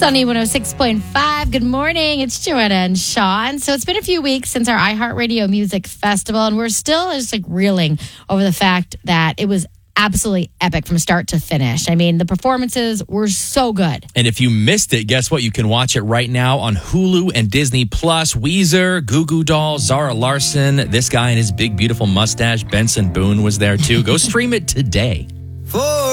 Sunny 106.5. Good morning. It's Joanna and Sean. So it's been a few weeks since our iHeartRadio Music Festival, and we're still just reeling over the fact that it was absolutely epic from start to finish. I mean, the performances were so good. And if you missed it, guess what? You can watch it right now on Hulu and Disney Plus. Weezer, Goo Goo Dolls, Zara Larson, this guy and his big, beautiful mustache, Benson Boone was there too. Go stream it today.